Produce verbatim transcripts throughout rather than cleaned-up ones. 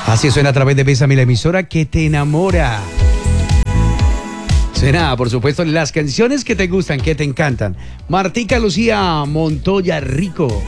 Así suena a través de Bésame, la emisora que te enamora. Suena, por supuesto, las canciones que te gustan, que te encantan. Martica Lucía Montoya Rico.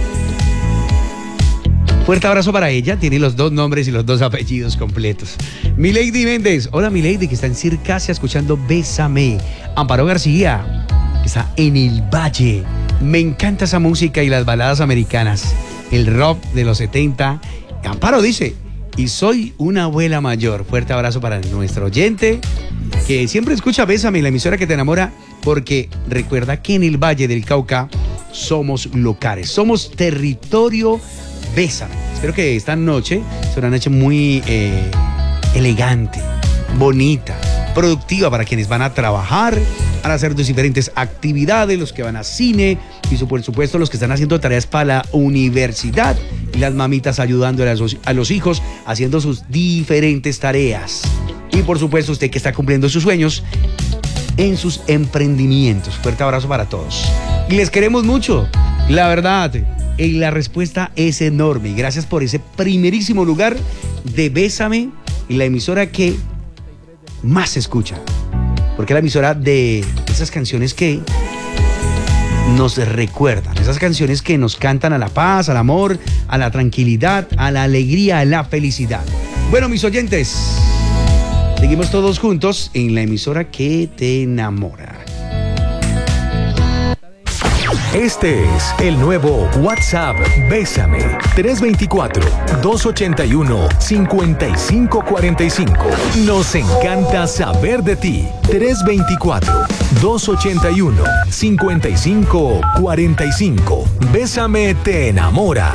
Fuerte abrazo para ella, tiene los dos nombres y los dos apellidos completos. Milady Méndez, hola Milady, que está en Circasia escuchando Bésame. Amparo García, que está en el Valle. Me encanta esa música y las baladas americanas, el rock de los setenta. Amparo dice, y soy una abuela mayor. Fuerte abrazo para nuestro oyente, que siempre escucha Bésame, la emisora que te enamora, porque recuerda que en el Valle del Cauca somos locales, somos territorio Bésame. Espero que esta noche sea una noche muy eh, elegante, bonita, productiva para quienes van a trabajar, van a hacer diferentes actividades, los que van a cine y por supuesto los que están haciendo tareas para la universidad y las mamitas ayudando a los, a los hijos haciendo sus diferentes tareas. Y por supuesto usted que está cumpliendo sus sueños en sus emprendimientos. Fuerte abrazo para todos. Y les queremos mucho, la verdad. Y la respuesta es enorme. Gracias por ese primerísimo lugar de Bésame, la emisora que más se escucha. Porque es la emisora de esas canciones que nos recuerdan, esas canciones que nos cantan a la paz, al amor, a la tranquilidad, a la alegría, a la felicidad. Bueno, mis oyentes, seguimos todos juntos en la emisora que te enamora. Este es el nuevo WhatsApp Bésame. tres dos cuatro, dos ocho uno, cinco cinco cuatro cinco. Nos encanta saber de ti. tres dos cuatro, dos ocho uno, cinco cinco cuatro cinco. Bésame te enamora.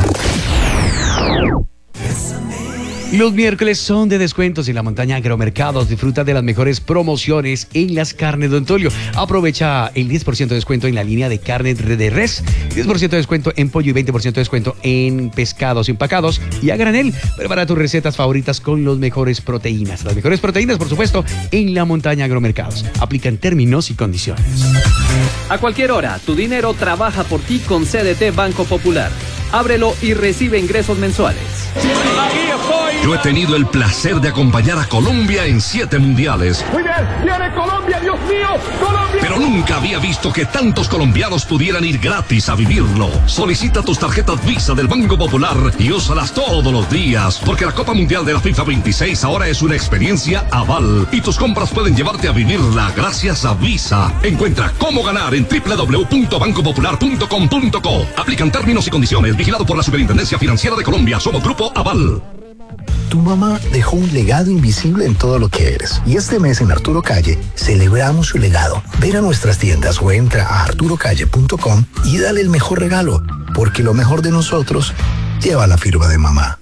Los miércoles son de descuentos en la Montaña Agromercados. Disfruta de las mejores promociones en las carnes Don Tulio. Aprovecha el diez por ciento de descuento en la línea de carne de res, diez por ciento de descuento en pollo y veinte por ciento de descuento en pescados empacados y a granel. Prepara tus recetas favoritas con los mejores proteínas. Las mejores proteínas, por supuesto, en la Montaña Agromercados. Aplican términos y condiciones. A cualquier hora, tu dinero trabaja por ti con C D T Banco Popular. Ábrelo y recibe ingresos mensuales. Yo he tenido el placer de acompañar a Colombia en siete mundiales. Muy bien, viene Colombia, Dios mío, Colombia. Pero nunca había visto que tantos colombianos pudieran ir gratis a vivirlo. Solicita tus tarjetas Visa del Banco Popular y úsalas todos los días, porque la Copa Mundial de la FIFA veintiséis ahora es una experiencia aval y tus compras pueden llevarte a vivirla gracias a Visa. Encuentra cómo ganar en doble u doble u doble u punto banco popular punto com punto co. Aplican términos y condiciones. Vigilado por la Superintendencia Financiera de Colombia. Somos Grupo Aval. Tu mamá dejó un legado invisible en todo lo que eres. Y este mes en Arturo Calle celebramos su legado. Ven a nuestras tiendas o entra a arturo calle punto com y dale el mejor regalo, porque lo mejor de nosotros lleva la firma de mamá.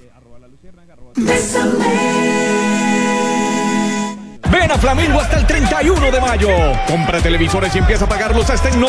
Ven a Flamingo hasta el treinta y uno de mayo. Compra televisores y empieza a pagarlos hasta en